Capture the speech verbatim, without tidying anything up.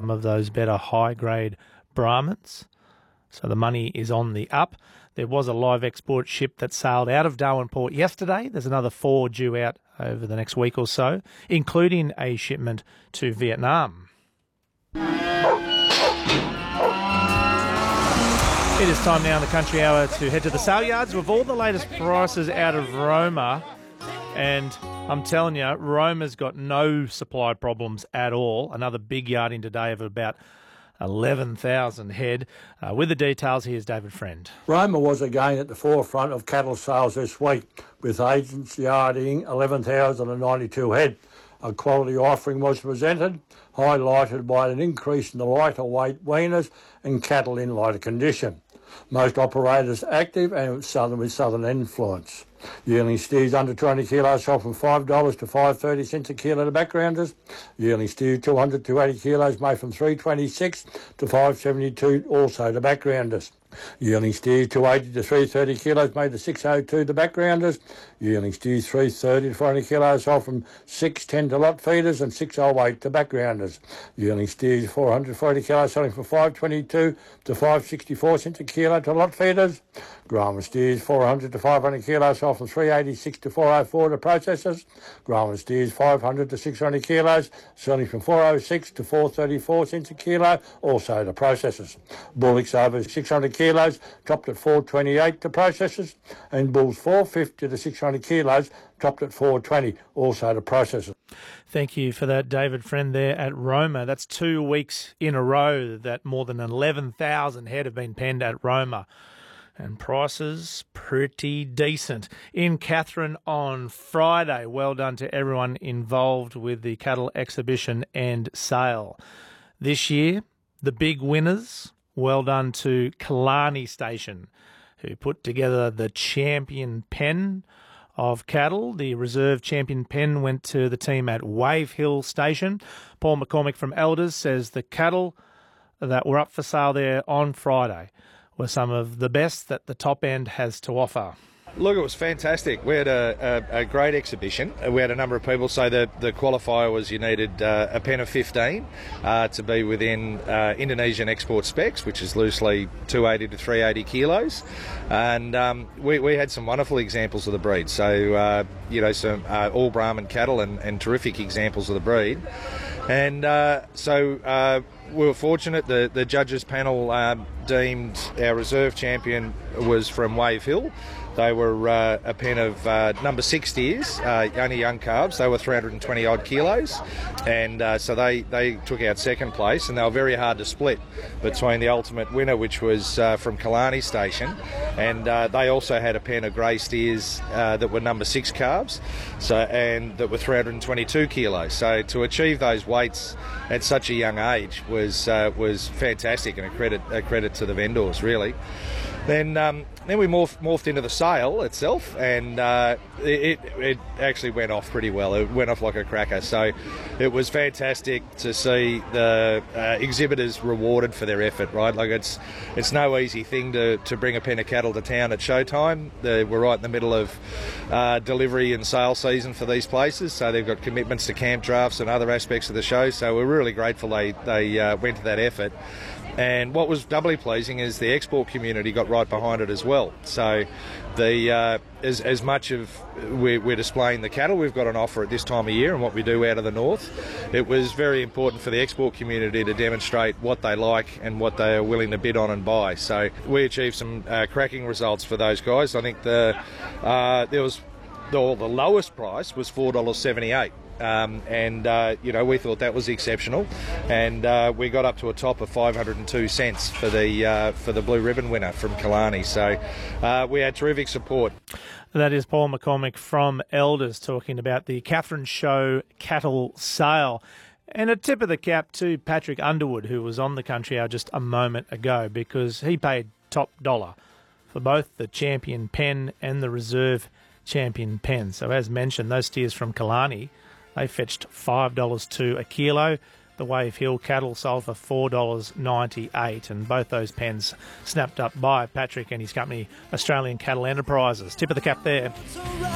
some of those better high-grade Brahmins. So the money is on the up. There was a live export ship that sailed out of Darwin Port yesterday. There's another four due out over the next week or so, including a shipment to Vietnam. It is time now in the Country Hour to head to the sale yards with all the latest prices out of Roma. And I'm telling you, Roma's got no supply problems at all. Another big yarding today of about eleven thousand head. Uh, with the details, here's David Friend. Roma was again at the forefront of cattle sales this week, with agents yarding eleven thousand ninety-two head. A quality offering was presented, highlighted by an increase in the lighter weight weaners and cattle in lighter condition. Most operators active and with southern, with southern influence. Yearling steers under twenty kilos sold from five dollars to five dollars thirty cents a kilo to backgrounders. Yearling steers two hundred to eighty kilos made from three dollars twenty-six to five dollars seventy-two also to backgrounders. Yearling steers two hundred eighty to three dollars thirty kilos made to six dollars oh two to backgrounders. Yearling steers three dollars thirty to four hundred kilos sold from six dollars ten to lot feeders and six dollars oh eight to backgrounders. Yearling steers four hundred forty kilos selling from five dollars twenty-two to five dollars sixty-four cents a kilo to lot feeders. Graham steers four hundred to five hundred kilos sold from three dollars eighty-six to four dollars oh four to processors. Graham steers five hundred to six hundred kilos selling from four dollars oh six to four dollars thirty-four cents a kilo also to processors. Bullocks over six hundred kilos dropped at four dollars twenty-eight to processors, and bulls four hundred fifty to six hundred kilos dropped at four dollars twenty also to processors. Thank you for that, David Friend, there at Roma. That's two weeks in a row that more than eleven thousand head have been penned at Roma. And prices pretty decent. In Katherine on Friday, well done to everyone involved with the cattle exhibition and sale. This year, the big winners, well done to Killarney Station, who put together the champion pen of cattle. The reserve champion pen went to the team at Wave Hill Station. Paul McCormick from Elders says the cattle that were up for sale there on Friday were some of the best that the top end has to offer. Look, it was fantastic. We had a, a, a great exhibition. We had a number of people. So the, the qualifier was you needed uh, a pen of fifteen uh, to be within uh, Indonesian export specs, which is loosely two hundred eighty to three hundred eighty kilos. And um, we, we had some wonderful examples of the breed. So, uh, you know, some uh, all Brahman cattle and, and terrific examples of the breed. And uh, so uh, we were fortunate. The, the judges panel uh, deemed our reserve champion was from Wave Hill. They were uh, a pen of uh, number six steers, uh, only young calves. They were three hundred twenty odd kilos, and uh, so they, they took out second place, and they were very hard to split between the ultimate winner, which was uh, from Killarney Station, and uh, they also had a pen of grey steers uh, that were number six calves, so and that were three hundred twenty-two kilos. So to achieve those weights at such a young age was uh, was fantastic, and a credit a credit to the vendors, really. Then um, then we morphed, morphed into the sale itself, and uh, it, it actually went off pretty well. It went off like a cracker. So it was fantastic to see the uh, exhibitors rewarded for their effort, right? Like it's it's no easy thing to, to bring a pen of cattle to town at showtime. The, we're right in the middle of uh, delivery and sale season for these places, so they've got commitments to camp drafts and other aspects of the show. So we're really grateful they, they uh, went to that effort. And what was doubly pleasing is the export community got right behind it as well. So the uh, as, as much of we're, we're displaying the cattle we've got on offer at this time of year and what we do out of the north, it was very important for the export community to demonstrate what they like and what they are willing to bid on and buy. So we achieved some uh, cracking results for those guys. I think the uh, there was the, the lowest price was four dollars seventy-eight. Um, and, uh, you know, we thought that was exceptional. And uh, we got up to a top of five hundred two cents for the uh, for the Blue Ribbon winner from Killarney. So uh, we had terrific support. That is Paul McCormick from Elders talking about the Katherine Show cattle sale. And a tip of the cap to Patrick Underwood, who was on the Country Hour just a moment ago, because he paid top dollar for both the champion pen and the reserve champion pen. So as mentioned, those steers from Killarney, they fetched five dollars to a kilo. The Wave Hill cattle sold for four dollars ninety-eight, and both those pens snapped up by Patrick and his company, Australian Cattle Enterprises. Tip of the cap there.